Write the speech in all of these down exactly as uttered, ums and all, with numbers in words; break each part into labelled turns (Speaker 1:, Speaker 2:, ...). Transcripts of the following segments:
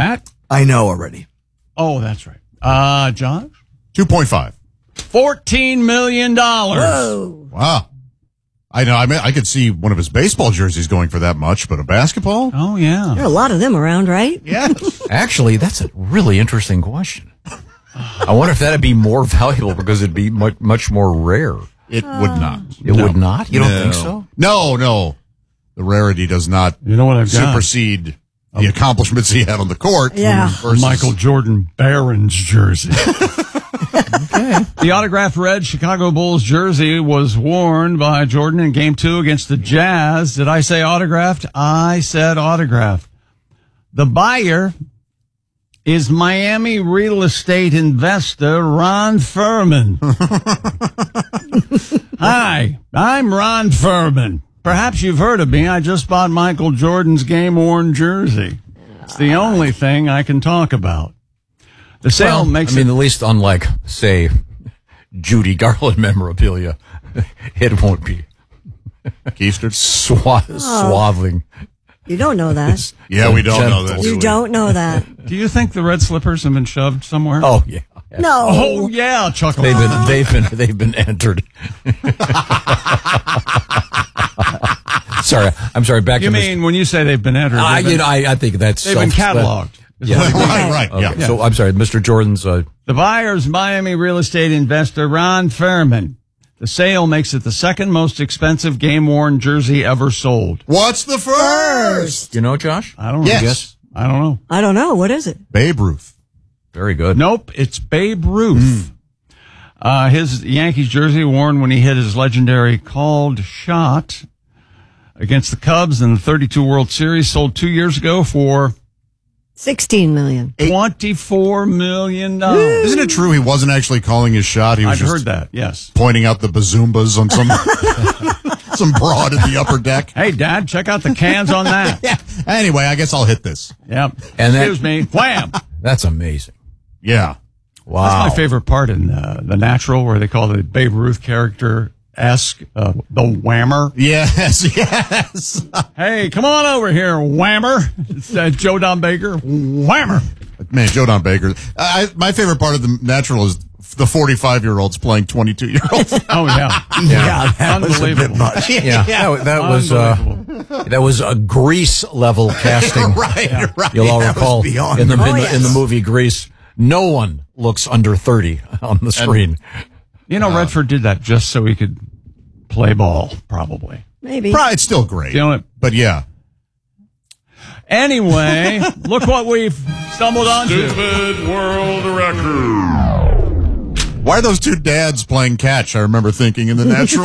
Speaker 1: Pat?
Speaker 2: I know already.
Speaker 1: Oh, that's right. Uh, John?
Speaker 3: two point five.
Speaker 1: fourteen million dollars.
Speaker 2: Whoa.
Speaker 3: Wow. I know. I mean, I could see one of his baseball jerseys going for that much, but a basketball?
Speaker 1: Oh, yeah.
Speaker 2: There are a lot of them around, right?
Speaker 3: Yes.
Speaker 4: Actually, that's a really interesting question. I wonder if that'd be more valuable because it'd be much, much more rare.
Speaker 3: It would not.
Speaker 4: It
Speaker 1: No.
Speaker 4: would not? You don't
Speaker 3: No.
Speaker 4: think so?
Speaker 3: No, no. The rarity does not
Speaker 1: You know what I've got?
Speaker 3: supersede the accomplishments he had on the court.
Speaker 2: Yeah.
Speaker 3: versus-
Speaker 1: Michael Jordan Barron's jersey. Okay. The autographed red Chicago Bulls jersey was worn by Jordan in Game two against the Jazz. Did I say autographed? I said autographed. The buyer is Miami real estate investor Ron Furman. Hi, I'm Ron Furman. Perhaps you've heard of me. I just bought Michael Jordan's game-worn jersey. It's the only thing I can talk about. The sale
Speaker 4: Well,
Speaker 1: makes
Speaker 4: I mean,
Speaker 1: it...
Speaker 4: at least unlike, say, Judy Garland memorabilia, it won't be
Speaker 3: Keister?
Speaker 4: swa- swathing.
Speaker 2: You don't know that.
Speaker 3: Yeah, we don't know
Speaker 4: Gentle.
Speaker 3: this.
Speaker 2: You don't know that.
Speaker 1: Do you think the red slippers have been shoved somewhere?
Speaker 4: Oh, yeah.
Speaker 2: No.
Speaker 1: Oh, yeah, chuckle.
Speaker 4: They've been, they've been, they've been entered. Sorry, I'm sorry. Back
Speaker 1: You
Speaker 4: to
Speaker 1: mean when you say they've been entered?
Speaker 4: I,
Speaker 1: they've been,
Speaker 4: you know, I, I think that's
Speaker 1: they've been
Speaker 4: self-
Speaker 1: cataloged.
Speaker 4: Yeah.
Speaker 3: right, right.
Speaker 4: Okay.
Speaker 3: Yeah.
Speaker 4: So I'm sorry, Mister Jordan's. Uh,
Speaker 1: The buyer's Miami real estate investor Ron Furman. The sale makes it the second most expensive game-worn jersey ever sold.
Speaker 3: What's the first?
Speaker 4: you know, Josh?
Speaker 1: I don't know.
Speaker 3: Yes.
Speaker 1: Guess. I don't know.
Speaker 2: I don't know. What is it?
Speaker 3: Babe Ruth.
Speaker 4: Very good.
Speaker 1: Nope, it's Babe Ruth. Uh, his Yankees jersey worn when he hit his legendary called shot against the Cubs in the thirty-two World Series, sold two years ago for
Speaker 2: Sixteen million.
Speaker 1: twenty-four million dollars.
Speaker 3: Isn't it true he wasn't actually calling his shot? He was
Speaker 1: I've
Speaker 3: just
Speaker 1: heard that, yes.
Speaker 3: pointing out the bazoombas on some some broad in the upper deck.
Speaker 1: Hey, Dad, check out the cans on that.
Speaker 3: Yeah. Anyway, I guess I'll hit this.
Speaker 1: Yep.
Speaker 4: And that-
Speaker 1: Excuse me. Wham!
Speaker 4: That's amazing.
Speaker 3: Yeah.
Speaker 4: Wow.
Speaker 1: That's my favorite part in uh, The Natural, where they call the Babe Ruth character esque uh, the whammer.
Speaker 3: Yes, yes.
Speaker 1: Hey, come on over here, whammer. It's uh, Joe Don Baker. Whammer.
Speaker 3: Man, Joe Don Baker. I, my favorite part of The Natural is the forty-five-year-olds playing twenty-two-year-olds.
Speaker 1: Oh, yeah.
Speaker 2: Yeah,
Speaker 1: that was a bit Unbelievable.
Speaker 2: much.
Speaker 4: Yeah, that, that was uh, that was a Grease level casting.
Speaker 3: right, right.
Speaker 4: You'll all
Speaker 2: That was
Speaker 4: recall
Speaker 2: beyond
Speaker 4: in the
Speaker 2: Grease.
Speaker 4: in,
Speaker 2: Oh,
Speaker 4: the,
Speaker 2: yes.
Speaker 4: in the movie Grease, no one looks under thirty on the screen.
Speaker 1: You know, Redford did that just so he could play ball, probably.
Speaker 2: Maybe.
Speaker 3: Probably, it's still great.
Speaker 1: You know,
Speaker 3: But yeah.
Speaker 1: anyway, look what we've stumbled onto.
Speaker 5: Stupid world record.
Speaker 3: Why are those two dads playing catch? I remember thinking in The Natural.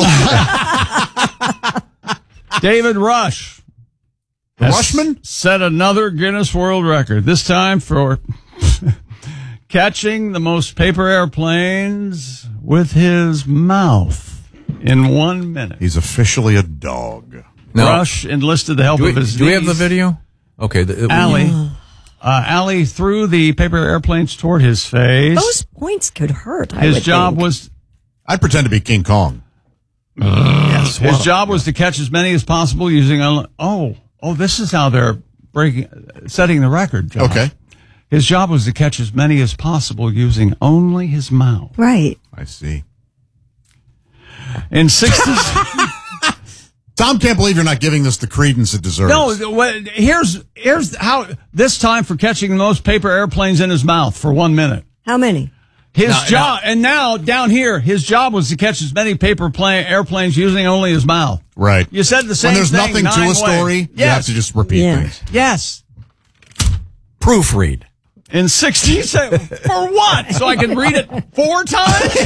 Speaker 1: David Rush.
Speaker 3: The
Speaker 1: has
Speaker 3: Rushman?
Speaker 1: set another Guinness World Record, this time for catching the most paper airplanes with his mouth in one minute.
Speaker 3: He's officially a dog.
Speaker 4: No.
Speaker 1: Rush enlisted the help
Speaker 4: Do we,
Speaker 1: of his
Speaker 4: do we have the
Speaker 1: niece,
Speaker 4: video? Okay. The,
Speaker 1: Allie. Uh, Allie threw the paper airplanes toward his face.
Speaker 2: Those points could hurt. I
Speaker 1: his
Speaker 2: would
Speaker 1: job
Speaker 2: think.
Speaker 1: was
Speaker 3: I'd pretend to be King Kong.
Speaker 1: yes, his job was to catch as many as possible using. Only, oh, oh, this is how they're breaking, setting the record. Josh.
Speaker 3: Okay.
Speaker 1: His job was to catch as many as possible using only his mouth.
Speaker 2: Right.
Speaker 3: I see.
Speaker 1: In sixty.
Speaker 3: Tom can't believe you're not giving this the credence it deserves.
Speaker 1: No, wha- here's here's how this time for catching the most paper airplanes in his mouth for one minute.
Speaker 2: How many?
Speaker 1: His
Speaker 4: Now-
Speaker 1: job, and now down here, his job was to catch as many paper plane, airplanes using only his mouth.
Speaker 3: Right.
Speaker 1: You said the same
Speaker 3: When there's
Speaker 1: thing
Speaker 3: nothing to
Speaker 1: nine
Speaker 3: a
Speaker 1: ways.
Speaker 3: story, you
Speaker 1: Yes.
Speaker 3: have to just repeat
Speaker 2: Yeah.
Speaker 3: things.
Speaker 1: Yes.
Speaker 4: proofread.
Speaker 1: In sixty seconds. For what? So I can read it four times?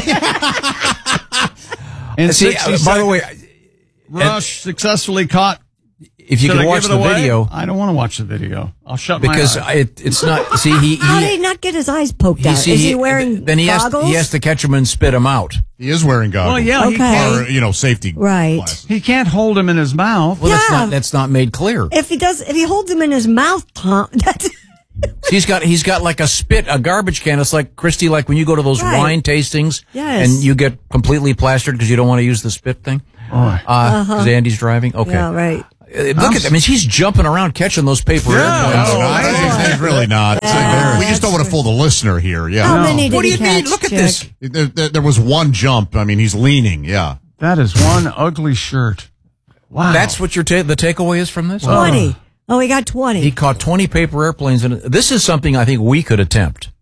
Speaker 1: In
Speaker 4: See,
Speaker 1: sixty
Speaker 4: uh, by the way,
Speaker 1: Rush successfully caught.
Speaker 4: if you
Speaker 1: Should
Speaker 4: can
Speaker 1: I
Speaker 4: watch
Speaker 1: give it
Speaker 4: the
Speaker 1: away?
Speaker 4: video,
Speaker 1: I don't want to watch the video. I'll shut
Speaker 4: because
Speaker 1: my eyes.
Speaker 4: it, it's not. See, he
Speaker 2: How did
Speaker 4: he.
Speaker 2: he not get his eyes poked out?
Speaker 4: see,
Speaker 2: Is he wearing
Speaker 4: then he has,
Speaker 2: goggles?
Speaker 4: he has to catch him and spit him out.
Speaker 3: He is wearing goggles.
Speaker 1: Well, yeah, he
Speaker 2: Okay.
Speaker 1: can't,
Speaker 3: Or, you know, safety
Speaker 2: Right.
Speaker 3: glasses.
Speaker 1: he can't hold him in his mouth.
Speaker 4: Well, that's
Speaker 2: Yeah.
Speaker 4: not that's not made clear.
Speaker 2: If he does, if he holds him in his mouth, Tom, that's,
Speaker 4: He's got he's got like a spit, a garbage can. It's like Christy, like when you go to those
Speaker 2: Right.
Speaker 4: wine tastings,
Speaker 2: Yes.
Speaker 4: and you get completely plastered because you don't want to use the spit thing.
Speaker 1: Right.
Speaker 4: Because Andy's driving. Okay.
Speaker 2: yeah, right.
Speaker 4: Uh, Look at, I mean, she's jumping around catching those paper
Speaker 1: Yeah.
Speaker 4: airplanes.
Speaker 3: No, no, he's, he's really not.
Speaker 2: Yeah,
Speaker 3: we just don't want to fool the listener here. Yeah.
Speaker 2: How
Speaker 1: No.
Speaker 2: many did
Speaker 4: What do
Speaker 2: he
Speaker 4: you
Speaker 2: catch,
Speaker 4: mean? Look at
Speaker 2: Chick?
Speaker 4: this.
Speaker 3: There, there, there was one jump. I mean, he's leaning. Yeah.
Speaker 1: That is one ugly shirt. Wow.
Speaker 4: That's what your ta- the takeaway is from this?
Speaker 2: twenty. Oh, he got twenty.
Speaker 4: He caught twenty paper airplanes, and this is something I think we could attempt.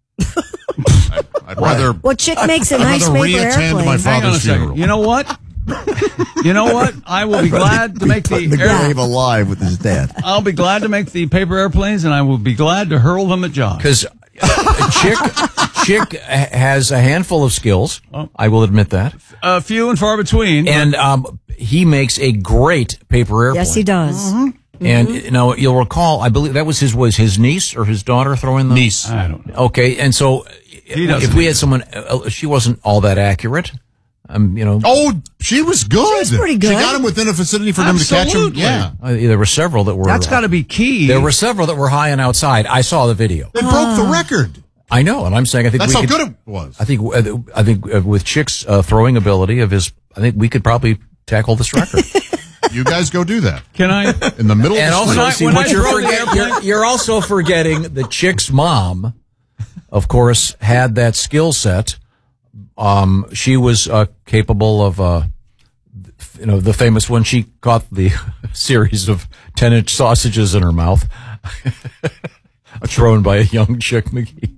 Speaker 3: I'd rather,
Speaker 2: well, Chick makes a
Speaker 3: I'd
Speaker 2: nice
Speaker 3: rather
Speaker 2: paper
Speaker 3: reattend
Speaker 2: airplane.
Speaker 3: my
Speaker 1: Hang on a
Speaker 3: father's
Speaker 1: second.
Speaker 3: funeral.
Speaker 1: You know what? You know what? I will be glad to make the,
Speaker 6: the
Speaker 1: air-
Speaker 6: grave alive with his dad.
Speaker 1: I'll be glad to make the paper airplanes, and I will be glad to hurl them at Josh.
Speaker 4: Because Chick, Chick has a handful of skills. I will admit that.
Speaker 1: Uh, few and far between.
Speaker 4: And um, he makes a great paper airplane.
Speaker 2: Yes, he does.
Speaker 4: And you know, you'll recall, I believe that was his was his niece or his daughter throwing the
Speaker 3: Niece.
Speaker 1: I don't know.
Speaker 4: Okay, and so
Speaker 1: doesn't
Speaker 4: if we had someone, uh, she wasn't all that accurate. Um, you know,
Speaker 3: Oh, she was good.
Speaker 2: She was pretty good.
Speaker 3: She got him within a vicinity for him to catch him.
Speaker 1: Absolutely.
Speaker 3: Yeah.
Speaker 4: uh, there were several that were.
Speaker 1: That's got to be key.
Speaker 4: There were several that were high and outside. I saw the video.
Speaker 3: They broke the record.
Speaker 4: I know, and I'm saying I think
Speaker 3: That's
Speaker 4: we
Speaker 3: how
Speaker 4: could,
Speaker 3: good it was.
Speaker 4: I think uh, I think uh, with Chick's uh, throwing ability of his, I think we could probably tackle this record.
Speaker 3: You guys go do that.
Speaker 1: Can I?
Speaker 3: In the middle
Speaker 4: And
Speaker 3: of the
Speaker 4: also,
Speaker 3: street.
Speaker 4: see,
Speaker 1: when
Speaker 4: what
Speaker 1: I
Speaker 4: you're,
Speaker 1: drove the
Speaker 4: forget,
Speaker 1: airplane-
Speaker 4: you're, you're also forgetting the Chick's mom, of course, had that skill set. Um, she was uh, capable of, uh, you know, the famous when she caught the series of ten-inch sausages in her mouth, thrown by a young Chick McGee.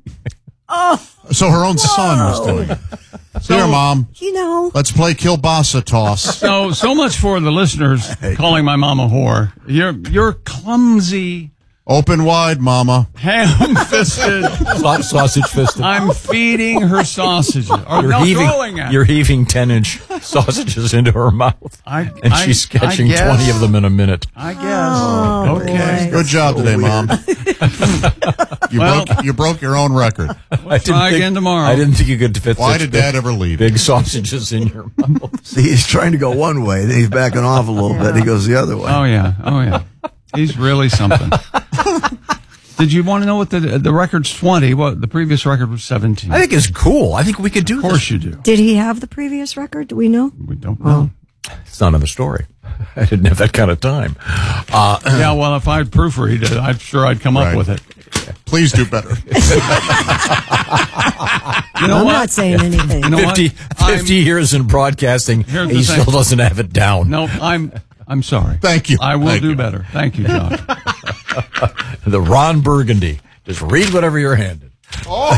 Speaker 3: So her own son was doing it. Here, Mom.
Speaker 2: You know,
Speaker 3: Let's play kielbasa toss.
Speaker 1: So so much for the listeners calling my mom a whore. You're you're clumsy,
Speaker 3: Open wide, Mama.
Speaker 1: ham-fisted.
Speaker 4: Sa- sausage fisted.
Speaker 1: I'm feeding her sausages. Or
Speaker 4: You're
Speaker 1: no,
Speaker 4: heaving,
Speaker 1: throwing at
Speaker 4: you're
Speaker 1: her.
Speaker 4: heaving ten-inch sausages into her mouth,
Speaker 1: I-
Speaker 4: and
Speaker 1: I-
Speaker 4: she's
Speaker 1: I
Speaker 4: catching
Speaker 1: guess.
Speaker 4: twenty of them in a minute.
Speaker 1: I guess.
Speaker 2: Oh,
Speaker 1: okay.
Speaker 3: Good job today, Mom. you
Speaker 1: Well-
Speaker 3: broke you broke your own record.
Speaker 1: We'll try again tomorrow.
Speaker 4: I didn't think you could fit
Speaker 3: Why
Speaker 4: such
Speaker 3: did
Speaker 4: big,
Speaker 3: Dad ever leave?
Speaker 4: big sausages in your mouth.
Speaker 6: See, he's trying to go one way, then he's backing off a little bit. He goes the other way.
Speaker 1: Oh yeah. Oh yeah. He's really something. Did you want to know what the the record's twenty? What the previous record was seventeen.
Speaker 4: I think it's cool. I think we could do
Speaker 1: Of course
Speaker 4: this.
Speaker 1: you do.
Speaker 2: did he have the previous record? Do we know?
Speaker 1: We don't know.
Speaker 4: It's not in the story. I didn't have that kind of time. Uh,
Speaker 1: Yeah, well, if I'd proofread it, I'm sure I'd come
Speaker 3: Right.
Speaker 1: up with it.
Speaker 3: Please do better.
Speaker 1: You know
Speaker 2: I'm
Speaker 1: what?
Speaker 2: not saying anything.
Speaker 1: You know what?
Speaker 4: fifty,
Speaker 1: I'm-
Speaker 4: fifty years in broadcasting,
Speaker 1: Here's the
Speaker 4: he
Speaker 1: thing.
Speaker 4: still doesn't have it down.
Speaker 1: No, I'm I'm sorry.
Speaker 3: Thank you.
Speaker 1: I will
Speaker 3: Thank
Speaker 1: do
Speaker 3: you.
Speaker 1: better. Thank you, John.
Speaker 4: The Ron Burgundy. Just read whatever you're handed.
Speaker 2: Oh,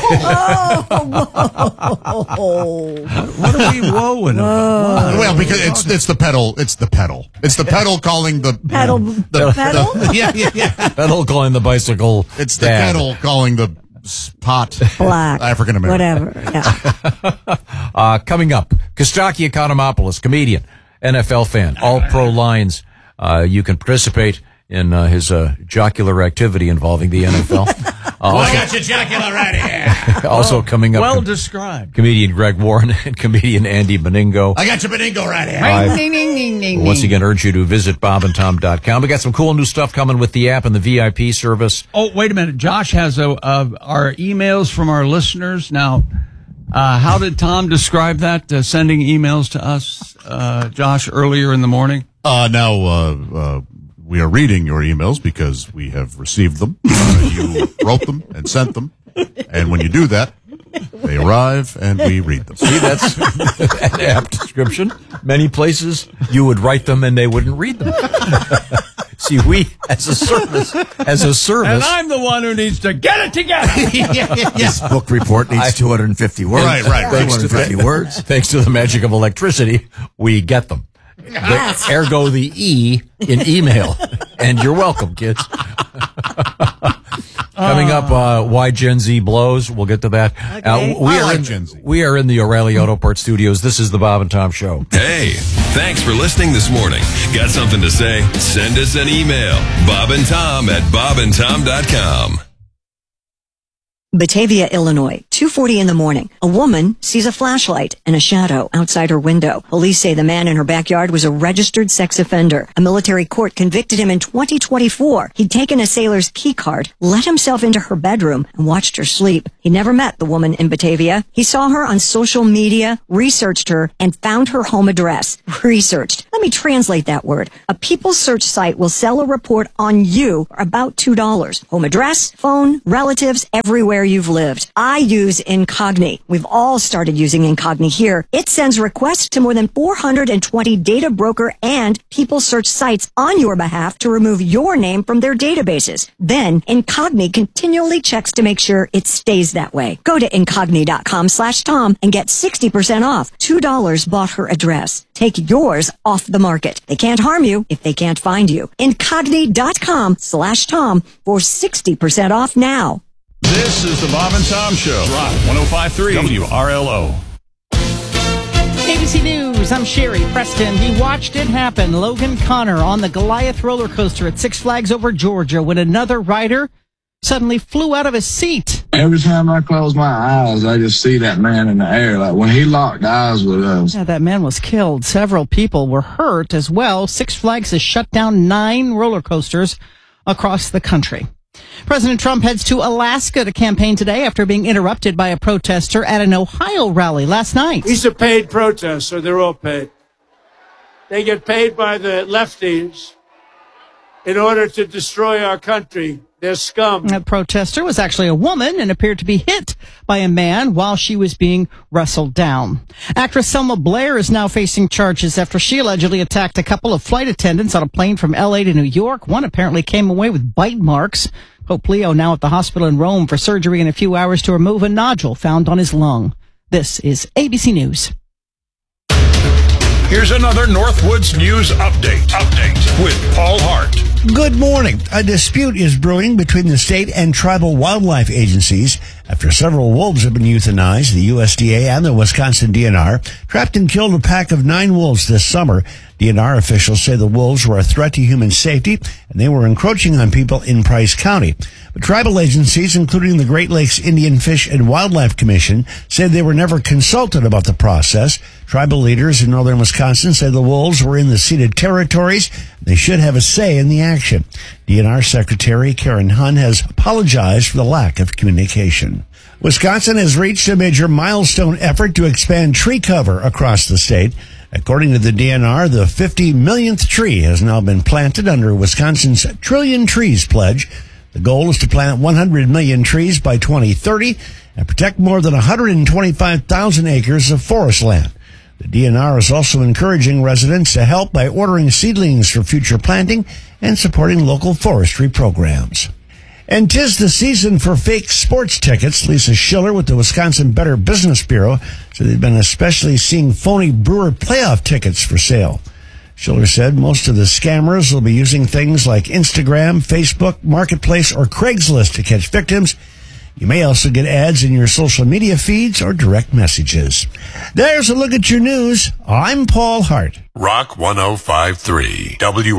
Speaker 1: What are we woeing about?
Speaker 3: Well, because it's it's the pedal. It's the pedal. It's the pedal calling the
Speaker 2: pedal,
Speaker 3: the,
Speaker 2: pedal.
Speaker 3: the- yeah, yeah, yeah.
Speaker 4: Pedal calling the bicycle.
Speaker 3: It's the
Speaker 4: dad.
Speaker 3: pedal calling the spot
Speaker 2: Black,
Speaker 3: African American.
Speaker 2: whatever. Yeah.
Speaker 4: Uh, coming up, Kostaki Economopoulos, comedian, N F L fan, all pro lines. Uh, you can participate in uh, his uh, jocular activity involving the N F L. Uh,
Speaker 3: I got your jocular right here.
Speaker 4: also coming up,
Speaker 1: Well
Speaker 4: com-
Speaker 1: described.
Speaker 4: comedian Greg Warren and comedian Andy Beningo.
Speaker 3: I got your Beningo right here.
Speaker 4: I once again urge you to visit bob and tom dot com. We got some cool new stuff coming with the app and the V I P service.
Speaker 1: Oh, wait a minute. Josh has a, uh, our emails from our listeners. Now, uh, how did Tom describe that, uh, sending emails to us, uh, Josh, earlier in the morning?
Speaker 3: Uh, now, uh, uh, we are reading your emails because we have received them. Uh, you wrote them and sent them. And when you do that, they arrive and we read them.
Speaker 4: See, that's an app description. Many places you would write them and they wouldn't read them. See, we as a service, as a
Speaker 1: And
Speaker 4: service,
Speaker 1: I'm the one who needs to get it together.
Speaker 6: This book report needs two hundred fifty words.
Speaker 3: Right, right, right.
Speaker 6: two hundred fifty words.
Speaker 4: thanks to the magic of electricity, we get them. The, ergo the E in email. And you're welcome, kids. Coming up, uh, why Gen Z blows. We'll get to that. Uh, we
Speaker 3: I
Speaker 4: are
Speaker 3: like
Speaker 4: in,
Speaker 3: Gen Z.
Speaker 4: We are in the O'Reilly Auto Parts Studios. This is the Bob and Tom Show.
Speaker 7: Hey, thanks for listening this morning. Got something to say? Send us an email. Bob and Tom at bob and tom dot com.
Speaker 8: Batavia, Illinois.
Speaker 2: two forty in the morning. A woman sees a flashlight and a shadow outside her window. Police say the man in her backyard was a registered sex offender. A military court convicted him in twenty twenty-four. He'd taken a sailor's key card, let himself into her bedroom, and watched her sleep. He never met the woman in Batavia. He saw her on social media, researched her, and found her home address. Researched. Let me translate that word. A People search site will sell a report on you for about two dollars. Home address, phone, relatives, everywhere you've lived. I use Incogni. We've all started using Incogni here. It sends requests to more than four hundred twenty data broker and People search sites on your behalf to remove your name from their databases. Then Incogni continually checks to make sure it stays that way. Go to Incogni.com slash Tom and get sixty percent off. two dollars bought her address. Take yours off the market. They can't harm you if they can't find you. Incogni.com slash Tom for sixty percent off now.
Speaker 5: This is the Bob and Tom Show. Rock one oh five point three W R L O.
Speaker 8: A B C News, I'm Sherry Preston. He watched it happen. Logan Connor on the Goliath roller coaster at Six Flags over Georgia when another rider suddenly flew out of his seat.
Speaker 9: Every time I close my eyes, I just see that man in the air. Like when he locked eyes with us.
Speaker 8: Yeah, that man was killed. Several people were hurt as well. Six Flags has shut down nine roller coasters across the country. President Trump heads to Alaska to campaign today after being interrupted by a protester at an Ohio rally last night.
Speaker 10: These are paid protests, or they're all paid. They get paid by the lefties in order to destroy our country. They're scum.
Speaker 8: That protester was actually a woman and appeared to be hit by a man while she was being wrestled down. Actress Selma Blair is now facing charges after she allegedly attacked a couple of flight attendants on a plane from L A to New York. One apparently came away with bite marks. Pope Leo now at the hospital in Rome for surgery in a few hours to remove a nodule found on his lung. This is A B C News.
Speaker 5: Here's another Northwoods News Update. Update with Paul Hart.
Speaker 11: Good morning. A dispute is brewing between the state and tribal wildlife agencies after several wolves have been euthanized. The U S D A and the Wisconsin D N R trapped and killed a pack of nine wolves this summer. D N R officials say the wolves were a threat to human safety and they were encroaching on people in Price County. But tribal agencies, including the Great Lakes Indian Fish and Wildlife Commission, said they were never consulted about the process. Tribal leaders in northern Wisconsin say the wolves were in the ceded territories. They should have a say in the action. D N R Secretary Karen Hunn has apologized for the lack of communication. Wisconsin has reached a major milestone effort to expand tree cover across the state. According to the D N R, the fifty millionth tree has now been planted under Wisconsin's Trillion Trees pledge. The goal is to plant one hundred million trees by twenty thirty and protect more than one hundred twenty-five thousand acres of forest land. The D N R is also encouraging residents to help by ordering seedlings for future planting and supporting local forestry programs. And 'tis the season for fake sports tickets. Lisa Schiller with the Wisconsin Better Business Bureau said they've been especially seeing phony Brewer playoff tickets for sale. Schiller said most of the scammers will be using things like Instagram, Facebook, Marketplace, or Craigslist to catch victims. You may also get ads in your social media feeds or direct messages. There's a look at your news. I'm Paul Hart.
Speaker 5: Rock one oh five point three W.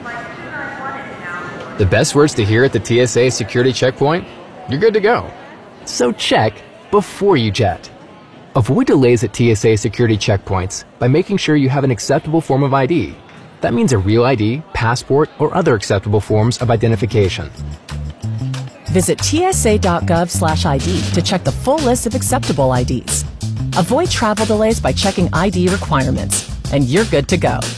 Speaker 12: The best words to hear at the T S A security checkpoint? You're good to go. So check before you jet. Avoid delays at T S A security checkpoints by making sure you have an acceptable form of I D. That means a real I D, passport, or other acceptable forms of identification.
Speaker 13: Visit T S A dot gov slash I D to check the full list of acceptable I Ds. Avoid travel delays by checking I D requirements, and you're good to go.